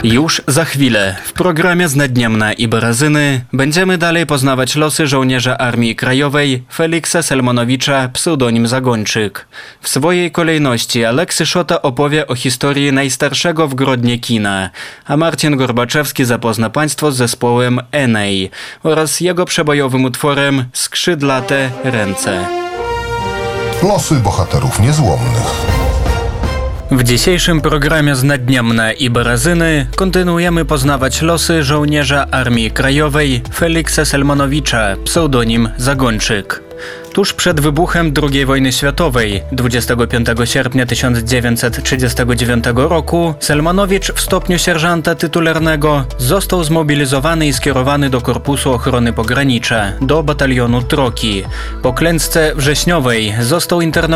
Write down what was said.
Już za chwilę w programie Znadniemna i Barazyny będziemy dalej poznawać losy żołnierza Armii Krajowej Feliksa Selmanowicza, pseudonim Zagończyk. W swojej kolejności Aleksy Szota opowie o historii najstarszego w Grodnie kina, a Marcin Gorbaczewski zapozna Państwo z zespołem Enei oraz jego przebojowym utworem Skrzydlate ręce. Losy bohaterów niezłomnych. W dzisiejszym programie Znadniemna i Barazyny kontynuujemy poznawać losy żołnierza Armii Krajowej Feliksa Selmanowicza, pseudonim Zagończyk. Tuż przed wybuchem II wojny światowej, 25 sierpnia 1939 roku, Selmanowicz w stopniu sierżanta tytularnego został zmobilizowany i skierowany do Korpusu Ochrony Pogranicza, do batalionu Troki. Po klęsce wrześniowej został internowany